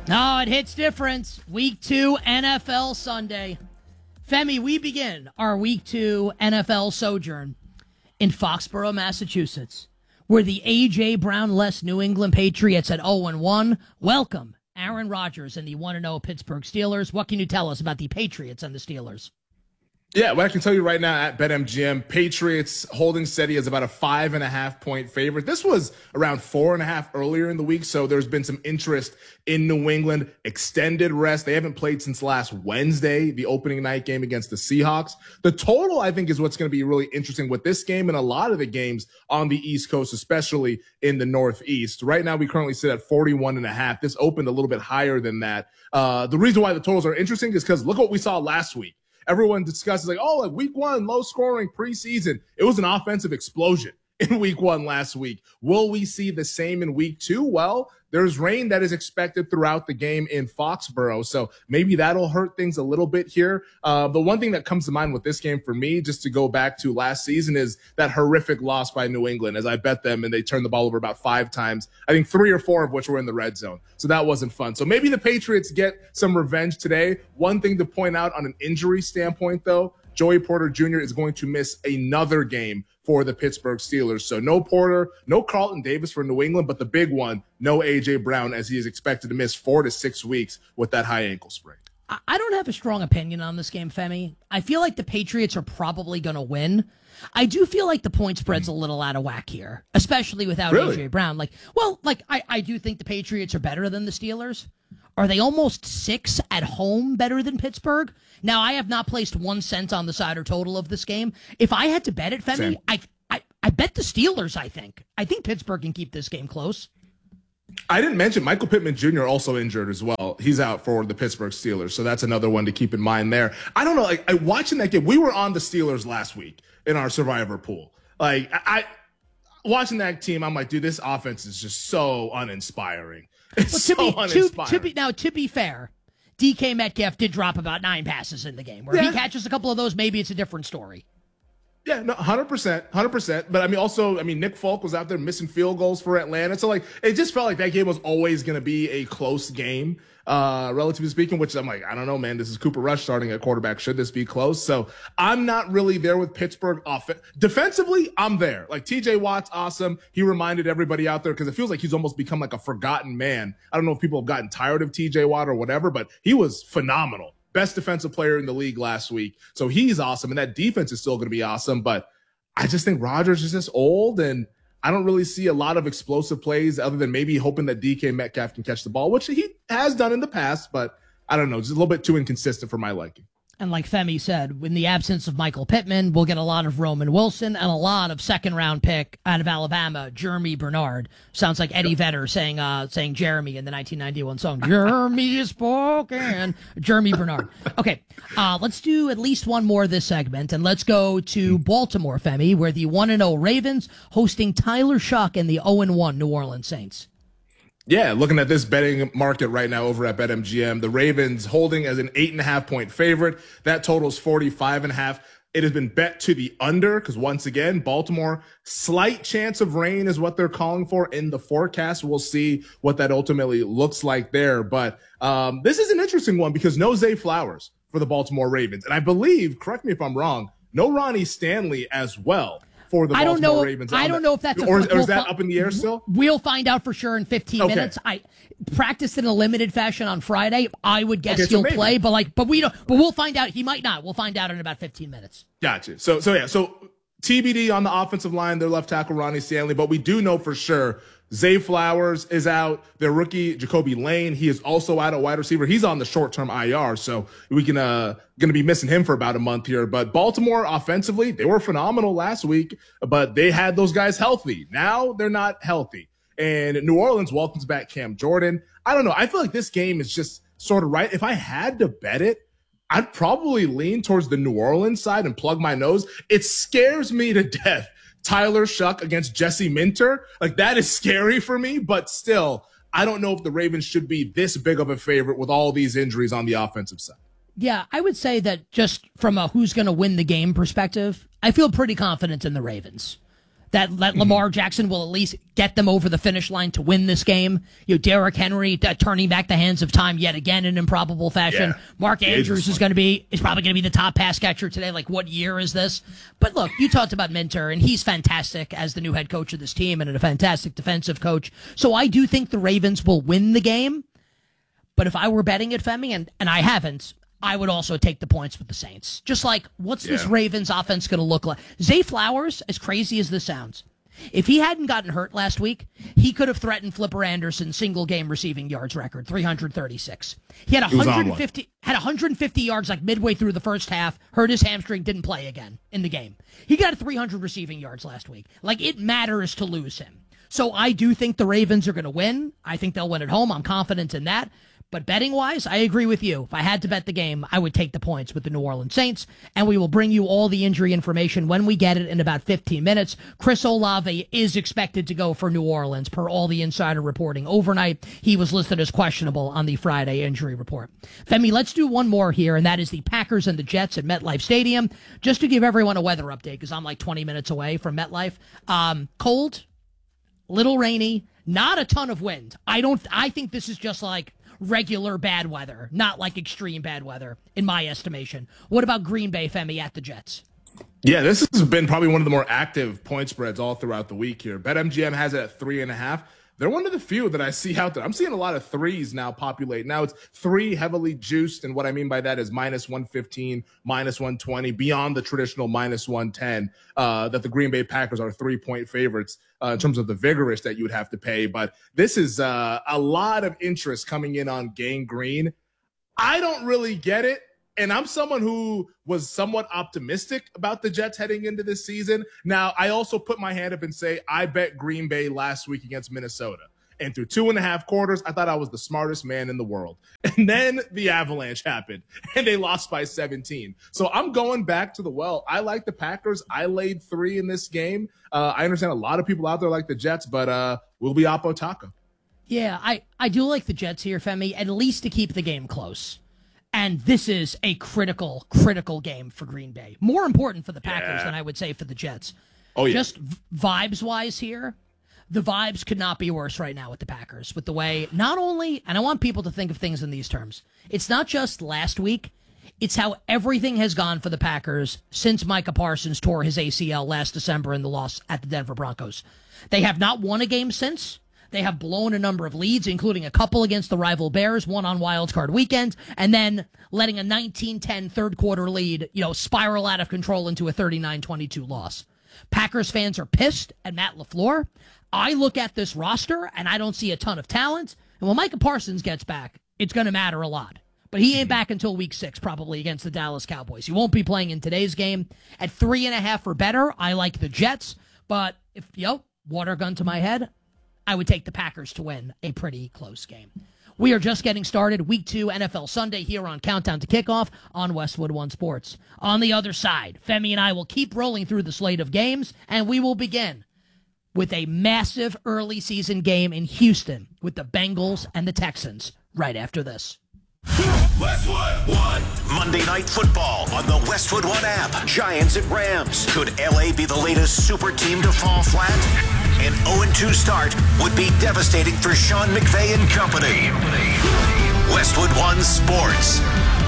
No, it hits different. Week 2 NFL Sunday. Femi, we begin our Week 2 NFL sojourn in Foxborough, Massachusetts, where the A.J. Brown-less New England Patriots at 0-1 welcome Aaron Rodgers and the 1-0 Pittsburgh Steelers. What can you tell us about the Patriots and the Steelers? Yeah, what I can tell you right now at BetMGM, Patriots holding steady as about a 5.5-point favorite. This was around 4.5 earlier in the week, so there's been some interest in New England. Extended rest. They haven't played since last Wednesday, the opening night game against the Seahawks. The total, I think, is what's going to be really interesting with this game and a lot of the games on the East Coast, especially in the Northeast. Right now, we currently sit at 41.5. This opened a little bit higher than that. The reason why the totals are interesting is because look what we saw last week. Everyone discusses like week 1, low scoring preseason. It was an offensive explosion in week 1 last week. Will we see the same in week 2? Well, there's rain that is expected throughout the game in Foxborough, so maybe that'll hurt things a little bit here. The one thing that comes to mind with this game for me, just to go back to last season, is that horrific loss by New England, as I bet them and they turned the ball over about 5 times, I think 3 or 4 of which were in the red zone. So that wasn't fun. So maybe the Patriots get some revenge today. One thing to point out on an injury standpoint, though, Joey Porter Jr. is going to miss another game for the Pittsburgh Steelers. So no Porter, no Carlton Davis for New England, but the big one, no A.J. Brown, as he is expected to miss 4 to 6 weeks with that high ankle sprain. I don't have a strong opinion on this game, Femi. I feel like the Patriots are probably going to win. I do feel like the point spread's a little out of whack here, especially without A.J. Brown. I do think the Patriots are better than the Steelers. Are they almost 6 at home better than Pittsburgh? Now, I have not placed 1 cent on the side or total of this game. If I had to bet it, Femi, I bet the Steelers, I think. I think Pittsburgh can keep this game close. I didn't mention Michael Pittman Jr. also injured as well. He's out for the Pittsburgh Steelers, so that's another one to keep in mind there. I don't know, watching that game, we were on the Steelers last week in our Survivor pool. Watching that team, I'm like, dude, this offense is just so uninspiring. To be fair, DK Metcalf did drop about 9 passes in the game. Where if he catches a couple of those, maybe it's a different story. Yeah, no, 100%. But Nick Folk was out there missing field goals for Atlanta. So it just felt like that game was always going to be a close game, relatively speaking, which I'm like, I don't know, man, this is Cooper Rush starting at quarterback. Should this be close? So I'm not really there with Pittsburgh defensively. I'm there. TJ Watt's awesome. He reminded everybody out there because it feels like he's almost become like a forgotten man. I don't know if people have gotten tired of TJ Watt or whatever, but he was phenomenal. Best defensive player in the league last week. So he's awesome, and that defense is still going to be awesome. But I just think Rodgers is just old, and I don't really see a lot of explosive plays other than maybe hoping that DK Metcalf can catch the ball, which he has done in the past. But I don't know, just a little bit too inconsistent for my liking. And like Femi said, in the absence of Michael Pittman, we'll get a lot of Roman Wilson and a lot of second-round pick out of Alabama, Jeremy Bernard. Sounds like Eddie Vedder saying Jeremy in the 1991 song, Jeremy is spoken. Jeremy Bernard. Okay, let's do at least one more of this segment, and let's go to Baltimore, Femi, where the 1-0 Ravens hosting Tyler Shuck and the 0-1 New Orleans Saints. Yeah, looking at this betting market right now over at BetMGM, the Ravens holding as an 8.5-point favorite. That totals 45.5. It has been bet to the under because, once again, Baltimore, slight chance of rain is what they're calling for in the forecast. We'll see what that ultimately looks like there. But this is an interesting one because no Zay Flowers for the Baltimore Ravens. And I believe, correct me if I'm wrong, no Ronnie Stanley as well. For the Baltimore Ravens. I don't know if that's or is that up in the air still? We'll find out for sure in 15 minutes. I practiced in a limited fashion on Friday. I would guess he'll play, but we'll find out. He might not. We'll find out in about 15 minutes. Gotcha. So TBD on the offensive line, their left tackle Ronnie Stanley, but we do know for sure Zay Flowers is out. Their rookie Jacoby Lane, he is also out at wide receiver. He's on the short-term IR, so we can going to be missing him for about a month here. But Baltimore offensively, they were phenomenal last week, but they had those guys healthy. Now they're not healthy. And New Orleans welcomes back Cam Jordan. I don't know. I feel like this game is just sort of right. If I had to bet it, I'd probably lean towards the New Orleans side and plug my nose. It scares me to death. Tyler Shuck against Jesse Minter. That is scary for me, but still, I don't know if the Ravens should be this big of a favorite with all these injuries on the offensive side. Yeah, I would say that just from a who's going to win the game perspective, I feel pretty confident in the Ravens. that Lamar Jackson will at least get them over the finish line to win this game. Derrick Henry turning back the hands of time yet again in improbable fashion. Yeah. Mark Andrews is probably going to be the top pass catcher today. Like, what year is this? But look, you talked about Minter, and he's fantastic as the new head coach of this team and a fantastic defensive coach. So I do think the Ravens will win the game. But if I were betting it, Femi, and I haven't, I would also take the points with the Saints. Just like, what's this Ravens offense going to look like? Zay Flowers, as crazy as this sounds, if he hadn't gotten hurt last week, he could have threatened Flipper Anderson's single-game receiving yards record, 336. He had 150 yards like midway through the first half, hurt his hamstring, didn't play again in the game. He got 300 receiving yards last week. Like, it matters to lose him. So I do think the Ravens are going to win. I think they'll win at home. I'm confident in that. But betting-wise, I agree with you. If I had to bet the game, I would take the points with the New Orleans Saints, and we will bring you all the injury information when we get it in about 15 minutes. Chris Olave is expected to go for New Orleans, per all the insider reporting overnight. He was listed as questionable on the Friday injury report. Femi, let's do one more here, and that is the Packers and the Jets at MetLife Stadium. Just to give everyone a weather update, because I'm like 20 minutes away from MetLife. Cold, little rainy, not a ton of wind. I think this is just like regular bad weather, not like extreme bad weather, in my estimation. What about Green Bay, Femi, at the Jets? Yeah, this has been probably one of the more active point spreads all throughout the week here. BetMGM has it at 3.5. They're one of the few that I see out there. I'm seeing a lot of threes now populate. Now it's 3 heavily juiced, and what I mean by that is minus 115, minus 120, beyond the traditional minus 110, that the Green Bay Packers are 3-point favorites in terms of the vigorous that you would have to pay. But this is a lot of interest coming in on Gang Green. I don't really get it. And I'm someone who was somewhat optimistic about the Jets heading into this season. Now, I also put my hand up and say I bet Green Bay last week against Minnesota. And through 2.5 quarters, I thought I was the smartest man in the world. And then the avalanche happened, and they lost by 17. So I'm going back to the well. I like the Packers. I laid 3 in this game. I understand a lot of people out there like the Jets, but we'll be Oppo Taco. Yeah, I do like the Jets here, Femi, at least to keep the game close. And this is a critical game for Green Bay. More important for the Packers than I would say for the Jets. Oh, yeah. Just vibes-wise here, the vibes could not be worse right now with the Packers. With the way, not only, and I want people to think of things in these terms, it's not just last week, it's how everything has gone for the Packers since Micah Parsons tore his ACL last December in the loss at the Denver Broncos. They have not won a game since. They have blown a number of leads, including a couple against the rival Bears, one on Wild Card Weekend, and then letting a 19-10 third-quarter lead, spiral out of control into a 39-22 loss. Packers fans are pissed at Matt LaFleur. I look at this roster, and I don't see a ton of talent. And when Micah Parsons gets back, it's going to matter a lot. But he ain't back until week 6, probably, against the Dallas Cowboys. He won't be playing in today's game. At 3.5 or better, I like the Jets. But if, water gun to my head, I would take the Packers to win a pretty close game. We are just getting started. Week 2 NFL Sunday here on Countdown to Kickoff on Westwood One Sports. On the other side, Femi and I will keep rolling through the slate of games, and we will begin with a massive early season game in Houston with the Bengals and the Texans right after this. Westwood One. Monday Night Football on the Westwood One app. Giants at Rams. Could LA be the latest super team to fall flat? An 0-2 start would be devastating for Sean McVay and company. Westwood One Sports.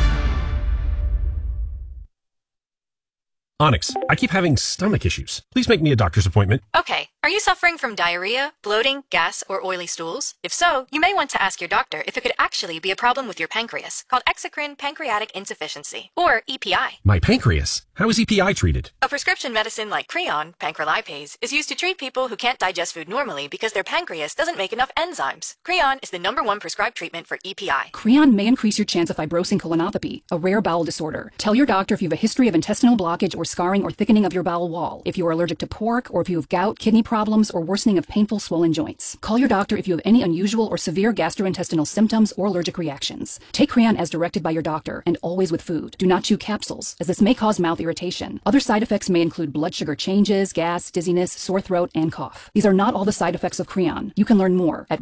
Onyx, I keep having stomach issues. Please make me a doctor's appointment. Okay, are you suffering from diarrhea, bloating, gas, or oily stools? If so, you may want to ask your doctor if it could actually be a problem with your pancreas, called exocrine pancreatic insufficiency, or EPI. My pancreas? How is EPI treated? A prescription medicine like Creon, pancrelipase, is used to treat people who can't digest food normally because their pancreas doesn't make enough enzymes. Creon is the #1 prescribed treatment for EPI. Creon may increase your chance of fibrosing colonopathy, a rare bowel disorder. Tell your doctor if you have a history of intestinal blockage or scarring or thickening of your bowel wall, if you are allergic to pork, or if you have gout, kidney problems, problems, or worsening of painful swollen joints. Call your doctor if you have any unusual or severe gastrointestinal symptoms or allergic reactions. Take Creon as directed by your doctor and always with food. Do not chew capsules, as this may cause mouth irritation. Other side effects may include blood sugar changes, gas, dizziness, sore throat, and cough. These are not all the side effects of Creon. You can learn more at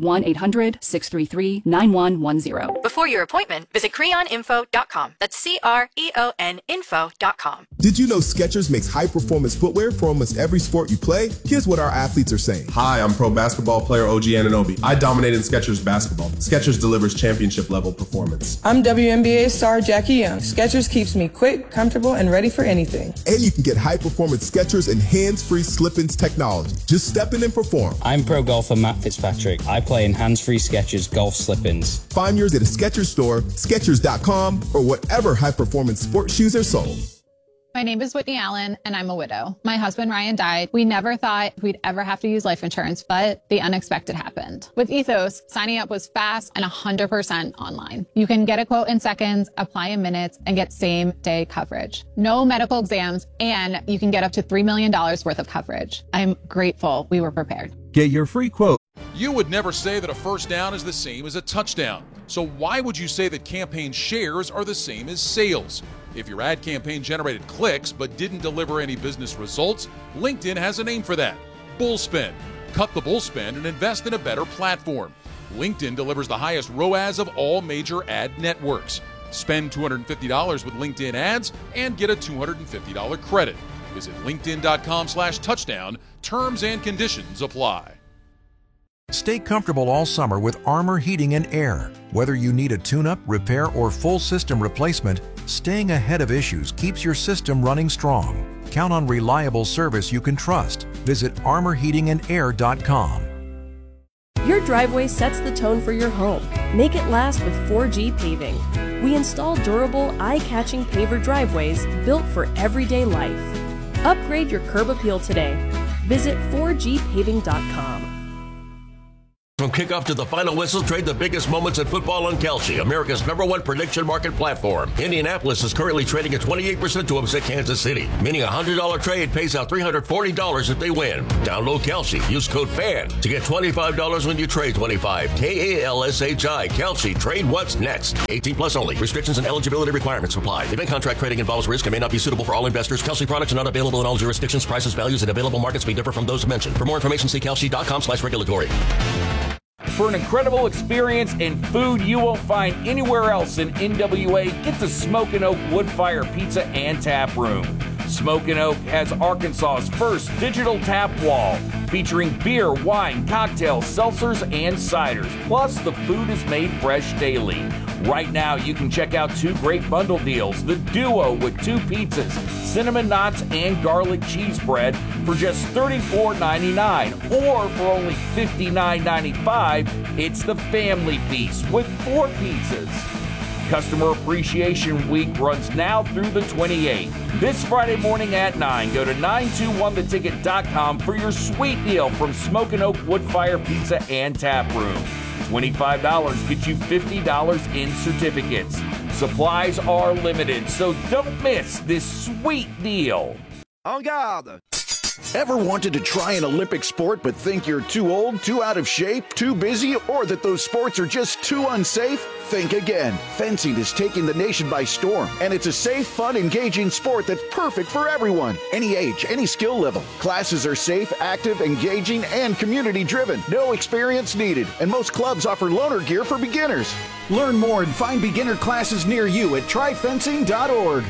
1-800-633-9110. Before your appointment, visit creoninfo.com. That's CREON info.com. Did you know Skechers makes high-performance footwear for almost every sport you play? Here's what our athletes are saying. Hi, I'm pro basketball player OG Anunoby. I dominated Skechers basketball. Skechers delivers championship-level performance. I'm WNBA star Jackie Young. Skechers keeps me quick, comfortable, and ready for anything. And you can get high-performance Skechers and hands-free slip-ins technology. Just step in and perform. I'm pro golfer Matt Fitzpatrick. I play in hands-free Skechers golf slip-ins. Find yours at a Skechers store, Skechers.com, or whatever high-performance sports shoes are sold. My name is Whitney Allen, and I'm a widow. My husband, Ryan, died. We never thought we'd ever have to use life insurance, but the unexpected happened. With Ethos, signing up was fast and 100% online. You can get a quote in seconds, apply in minutes, and get same-day coverage. No medical exams, and you can get up to $3 million worth of coverage. I'm grateful we were prepared. Get your free quote. You would never say that a first down is the same as a touchdown. So why would you say that campaign shares are the same as sales? If your ad campaign generated clicks but didn't deliver any business results, LinkedIn has a name for that: Bullspend. Cut the bullspend and invest in a better platform. LinkedIn delivers the highest ROAS of all major ad networks. Spend $250 with LinkedIn ads and get a $250 credit. Visit linkedin.com/touchdown. Terms and conditions apply. Stay comfortable all summer with Armor Heating and Air. Whether you need a tune-up, repair, or full system replacement, staying ahead of issues keeps your system running strong. Count on reliable service you can trust. Visit armorheatingandair.com. Your driveway sets the tone for your home. Make it last with 4G Paving. We install durable, eye-catching paver driveways built for everyday life. Upgrade your curb appeal today. Visit 4gpaving.com. From kickoff to the final whistle, trade the biggest moments in football on Kalshi, America's #1 prediction market platform. Indianapolis is currently trading at 28% to upset Kansas City, meaning a $100 trade pays out $340 if they win. Download Kalshi. Use code FAN to get $25 when you trade 25. KALSHI. Kalshi. Trade what's next. 18 plus only. Restrictions and eligibility requirements apply. Event contract trading involves risk and may not be suitable for all investors. Kalshi products are not available in all jurisdictions. Prices, values, and available markets may differ from those mentioned. For more information, see kalshi.com/regulatory. For an incredible experience and food you won't find anywhere else in NWA, get to Smokin' Oak Woodfire Pizza and Tap Room. Smokin' Oak has Arkansas's first digital tap wall, featuring beer, wine, cocktails, seltzers, and ciders. Plus, the food is made fresh daily. Right now, you can check out 2 great bundle deals: the Duo with 2 pizzas, cinnamon knots, and garlic cheese bread for just $34.99, or for only $59.95, it's the Family Feast with 4 pizzas. Customer Appreciation Week runs now through the 28th. This Friday morning at 9, go to 921theticket.com for your sweet deal from Smokin' Oak Woodfire Pizza and Tap Room. $25 gets you $50 in certificates. Supplies are limited, so don't miss this sweet deal. En garde! Ever wanted to try an Olympic sport but think you're too old, too out of shape, too busy, or that those sports are just too unsafe? Think again. Fencing is taking the nation by storm, and it's a safe, fun, engaging sport that's perfect for everyone. Any age, any skill level. Classes are safe, active, engaging, and community-driven. No experience needed, and most clubs offer loaner gear for beginners. Learn more and find beginner classes near you at tryfencing.org.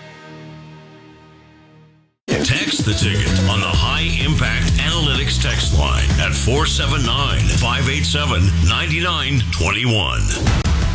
Text the ticket on the High Impact Analytics text line at 479-587-9921.